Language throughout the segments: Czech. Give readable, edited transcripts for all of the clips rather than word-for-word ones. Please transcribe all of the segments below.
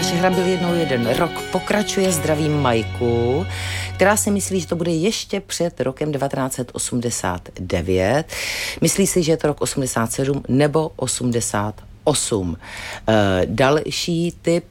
Až hrabil jednou jeden rok, pokračuje Zdravím Majku, která si myslí, že to bude ještě před rokem 1989. Myslí si, že je to rok 87 nebo 88. Další typ...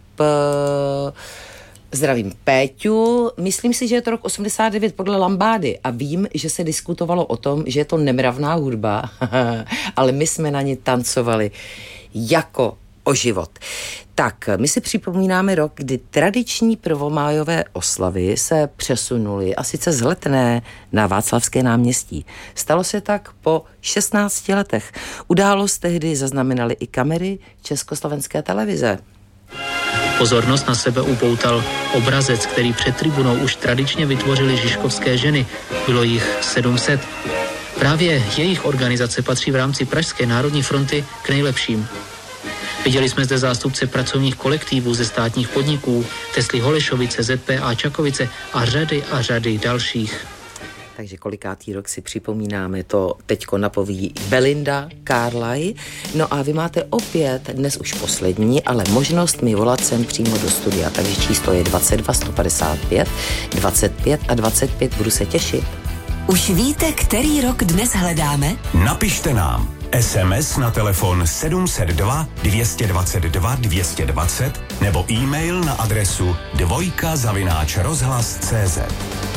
Zdravím Péťu, myslím si, že je to rok 89 podle Lambády a vím, že se diskutovalo o tom, že je to nemravná hudba, ale my jsme na ní tancovali jako o život. Tak, my si připomínáme rok, kdy tradiční prvomájové oslavy se přesunuly a sice z Letné na Václavské náměstí. Stalo se tak po 16 letech. Událost tehdy zaznamenaly i kamery Československé televize. Pozornost na sebe upoutal obrazec, který před tribunou už tradičně vytvořili žižkovské ženy. Bylo jich 700. Právě jejich organizace patří v rámci Pražské národní fronty k nejlepším. Viděli jsme zde zástupce pracovních kolektivů ze státních podniků, Tesly Holešovice, ZPA Čakovice a řady dalších. Takže kolikátý rok si připomínáme, to teďko napoví Belinda Carlisle. No a vy máte opět, dnes už poslední, ale možnost mi volat sem přímo do studia. Takže číslo je 22 155 25 a 25, budu se těšit. Už víte, který rok dnes hledáme? Napište nám SMS na telefon 702 222 220 nebo e-mail na adresu dvojka@rozhlas.cz.